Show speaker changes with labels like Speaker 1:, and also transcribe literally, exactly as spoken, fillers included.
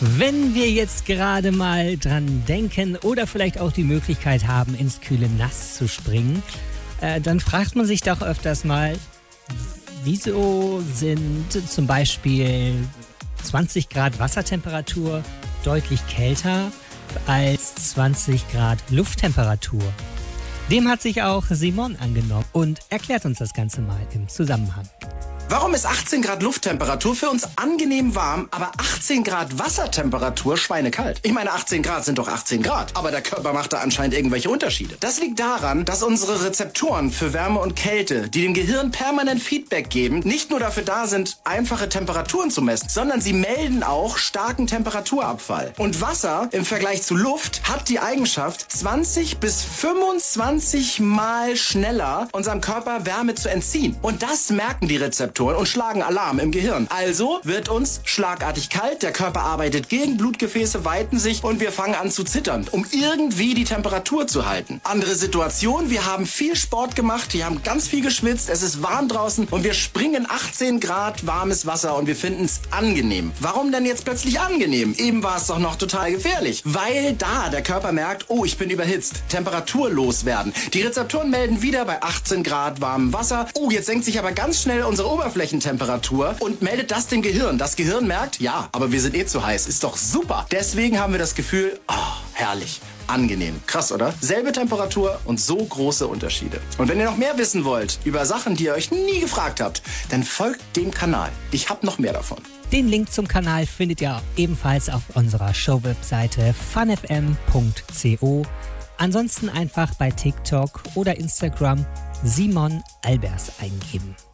Speaker 1: Wenn wir jetzt gerade mal dran denken oder vielleicht auch die Möglichkeit haben, ins kühle Nass zu springen, äh, dann fragt man sich doch öfters mal, wieso sind zum Beispiel zwanzig Grad Wassertemperatur deutlich kälter als zwanzig Grad Lufttemperatur? Dem hat sich auch Simon angenommen und erklärt uns das Ganze mal im Zusammenhang.
Speaker 2: Warum ist achtzehn Grad Lufttemperatur für uns angenehm warm, aber achtzehn Grad Wassertemperatur schweinekalt? Ich meine, achtzehn Grad sind doch achtzehn Grad, aber der Körper macht da anscheinend irgendwelche Unterschiede. Das liegt daran, dass unsere Rezeptoren für Wärme und Kälte, die dem Gehirn permanent Feedback geben, nicht nur dafür da sind, einfache Temperaturen zu messen, sondern sie melden auch starken Temperaturabfall. Und Wasser im Vergleich zu Luft hat die Eigenschaft, zwanzig bis fünfundzwanzig Mal schneller unserem Körper Wärme zu entziehen. Und das merken die Rezeptoren und schlagen Alarm im Gehirn. Also wird uns schlagartig kalt, der Körper arbeitet gegen, Blutgefäße weiten sich und wir fangen an zu zittern, um irgendwie die Temperatur zu halten. Andere Situation, wir haben viel Sport gemacht, wir haben ganz viel geschwitzt, es ist warm draußen und wir springen achtzehn Grad warmes Wasser und wir finden es angenehm. Warum denn jetzt plötzlich angenehm? Eben war es doch noch total gefährlich. Weil da der Körper merkt, oh, ich bin überhitzt, Temperatur loswerden. Die Rezeptoren melden wieder bei achtzehn Grad warmem Wasser. Oh, jetzt senkt sich aber ganz schnell unsere Oberflächentemperatur und meldet das dem Gehirn. Das Gehirn merkt, ja, aber wir sind eh zu heiß. Ist doch super. Deswegen haben wir das Gefühl, oh, herrlich. Angenehm. Krass, oder? Selbe Temperatur und so große Unterschiede. Und wenn ihr noch mehr wissen wollt über Sachen, die ihr euch nie gefragt habt, dann folgt dem Kanal. Ich hab noch mehr davon.
Speaker 1: Den Link zum Kanal findet ihr ebenfalls auf unserer Show-Webseite fun f m punkt co. Ansonsten einfach bei TikTok oder Instagram Simon Albers eingeben.